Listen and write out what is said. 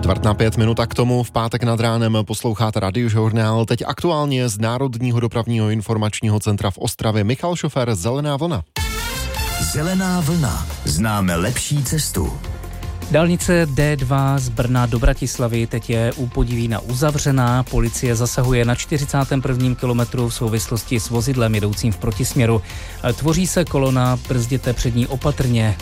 4:45 a k tomu v pátek nad ránem posloucháte Radiožurnál. Teď aktuálně z Národního dopravního informačního centra v Ostravě Michal Šofér, Zelená vlna. Zelená vlna. Známe lepší cestu. Dálnice D2 z Brna do Bratislavy teď je u Podivína uzavřená. Policie zasahuje na 41. kilometru v souvislosti s vozidlem jedoucím v protisměru. Tvoří se kolona, brzděte před ní opatrně.